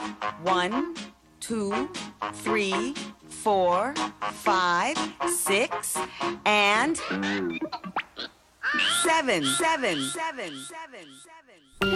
1, 2, 3, 4, 5, 6, and 7.